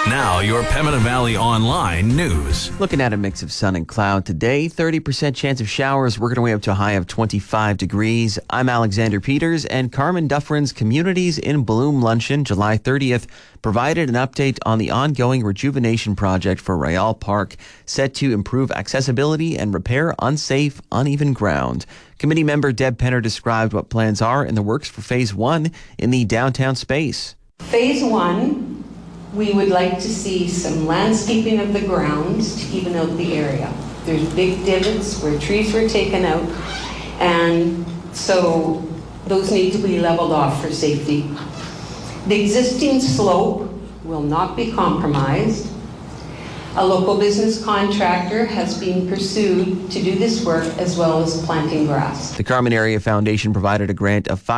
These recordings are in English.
Now, your Pembina Valley Online news. Looking at a mix of sun and cloud today, 30% chance of showers, working our way up to a high of 25 degrees. I'm Alexander Peters, and Carmen Dufferin's Communities in Bloom luncheon, July 30th, provided an update on the ongoing rejuvenation project for Royale Park, set to improve accessibility and repair unsafe, uneven ground. Committee member Deb Penner described what plans are in the works for Phase 1 in the downtown space. Phase 1, we would like to see some landscaping of the grounds to even out the area. There's big divots where trees were taken out, and so those need to be leveled off for safety. The existing slope will not be compromised. A local business contractor has been pursued to do this work, as well as planting grass. The Carmen Area Foundation provided a grant of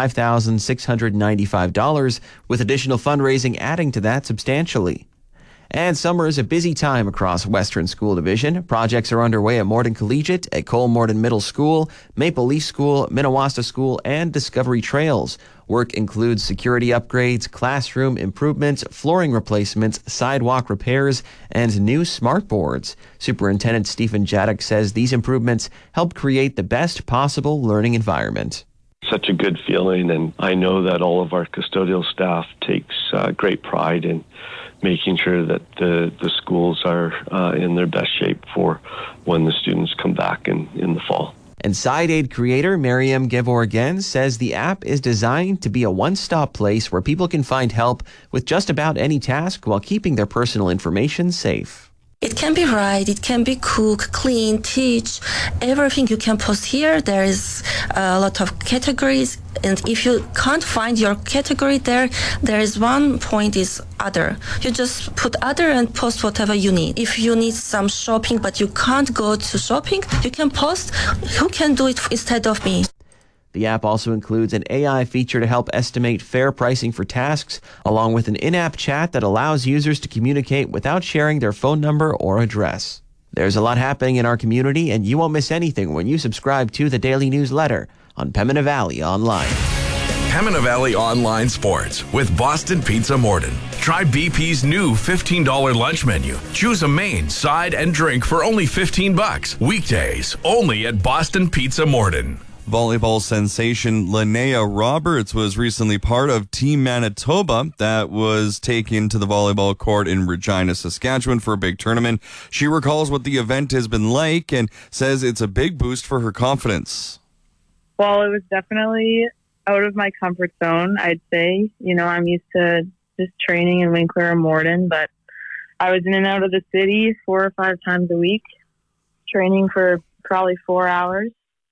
$5,695, with additional fundraising adding to that substantially. And summer is a busy time across Western School Division. Projects are underway at Morden Collegiate, at Cole Morden Middle School, Maple Leaf School, Minnewaska School, and Discovery Trails. Work includes security upgrades, classroom improvements, flooring replacements, sidewalk repairs, and new smart boards. Superintendent Stephen Jadek says these improvements help create the best possible learning environment. Such a good feeling, and I know that all of our custodial staff takes great pride in making sure that the schools are in their best shape for when the students come back in the fall. And SideAid creator Miriam Gevorgen says the app is designed to be a one-stop place where people can find help with just about any task while keeping their personal information safe. It can be write, it can be cook, clean, teach, everything you can post here. There is a lot of categories, and if you can't find your category there is one point is other. You just put other and post whatever you need. If you need some shopping but you can't go to shopping, you can post who can do it instead of me. The app also includes an AI feature to help estimate fair pricing for tasks, along with an in-app chat that allows users to communicate without sharing their phone number or address. There's a lot happening in our community, and you won't miss anything when you subscribe to the daily newsletter on Pembina Valley Online. Pembina Valley Online Sports with Boston Pizza Morden. Try BP's new $15 lunch menu. Choose a main, side, and drink for only $15. Weekdays, only at Boston Pizza Morden. Volleyball sensation Linnea Roberts was recently part of Team Manitoba that was taken to the volleyball court in Regina, Saskatchewan for a big tournament. She recalls what the event has been like and says it's a big boost for her confidence. Well, it was definitely out of my comfort zone, I'd say. You know, I'm used to just training in Winkler and Morden, but I was in and out of the city 4 or 5 times a week, training for probably 4 hours.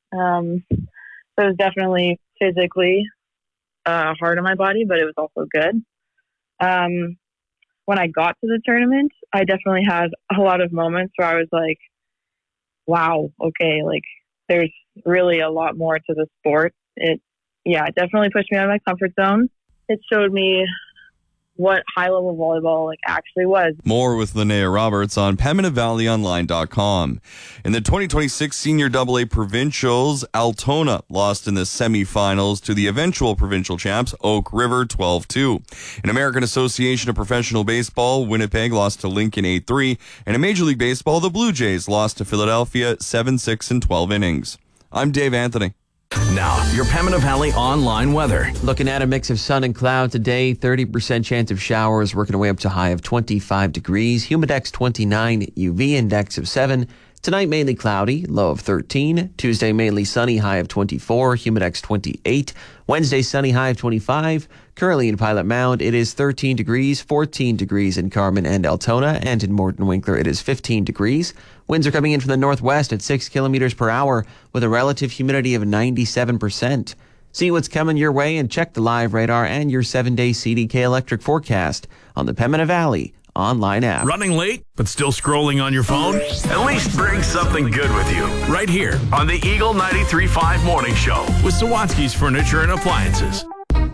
So it was definitely physically hard on my body, but it was also good. When I got to the tournament, I definitely had a lot of moments where I was like, wow, okay, like there's really a lot more to the sport. It definitely pushed me out of my comfort zone. It showed me what high-level volleyball actually was. More with Linnea Roberts on PembinaValleyOnline.com. In the 2026 Senior AA Provincials, Altona lost in the semifinals to the eventual provincial champs, Oak River, 12-2. In American Association of Professional Baseball, Winnipeg lost to Lincoln 8-3. And in Major League Baseball, the Blue Jays lost to Philadelphia 7-6 in 12 innings. I'm Dave Anthony. Now, your Pembina Valley Online weather. Looking at a mix of sun and cloud today, 30% chance of showers, working our way up to a high of 25 degrees. Humidex 29, UV index of 7. Tonight, mainly cloudy, low of 13. Tuesday, mainly sunny, high of 24, Humidex 28. Wednesday, sunny, high of 25. Currently in Pilot Mound, it is 13 degrees, 14 degrees in Carmen and Altona, and in Morden Winkler, it is 15 degrees. Winds are coming in from the northwest at 6 kilometers per hour with a relative humidity of 97%. See what's coming your way and check the live radar and your 7-day CDK electric forecast on the Pembina Valley Online app. Running late, but still scrolling on your phone? At least bring something good with you. Right here on the Eagle 93.5 Morning Show with Sawatsky's Furniture and Appliances.